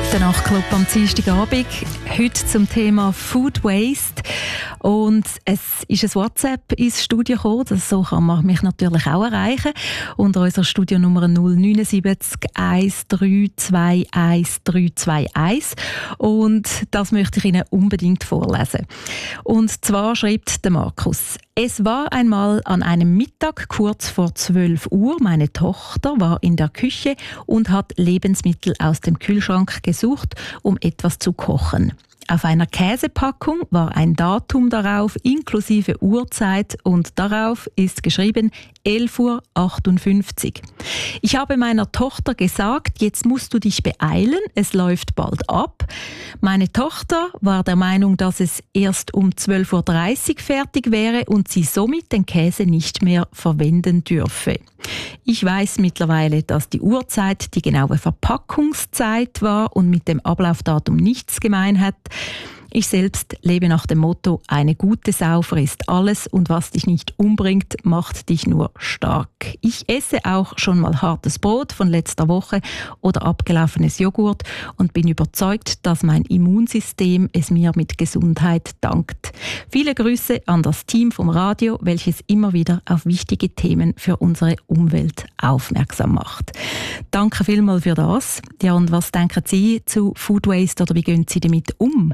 Der Nachtclub am Dienstagabend. Heute zum Thema Food Waste. Und es ist ein WhatsApp ins Studio gekommen. So kann man mich natürlich auch erreichen. Unter unserer Studionummer 079 132 1321. Und das möchte ich Ihnen unbedingt vorlesen. Und zwar schreibt der Markus: Es war einmal an einem Mittag kurz vor 12 Uhr. Meine Tochter war in der Küche und hat Lebensmittel aus dem Kühlschrank gesucht, um etwas zu kochen. Auf einer Käsepackung war ein Datum darauf, inklusive Uhrzeit, und darauf ist geschrieben 11:58 Uhr. Ich habe meiner Tochter gesagt, jetzt musst du dich beeilen, es läuft bald ab. Meine Tochter war der Meinung, dass es erst um 12:30 Uhr fertig wäre und sie somit den Käse nicht mehr verwenden dürfe. Ich weiß mittlerweile, dass die Uhrzeit die genaue Verpackungszeit war und mit dem Ablaufdatum nichts gemein hat. Ich selbst lebe nach dem Motto, eine gute Sau frisst alles und was dich nicht umbringt, macht dich nur stark. Ich esse auch schon mal hartes Brot von letzter Woche oder abgelaufenes Joghurt und bin überzeugt, dass mein Immunsystem es mir mit Gesundheit dankt. Viele Grüße an das Team vom Radio, welches immer wieder auf wichtige Themen für unsere Umwelt aufmerksam macht. Danke vielmals für das. Ja, und was denken Sie zu Food Waste oder wie gehen Sie damit um?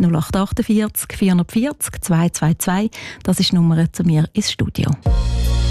0848 440 222, das ist die Nummer zu mir ins Studio.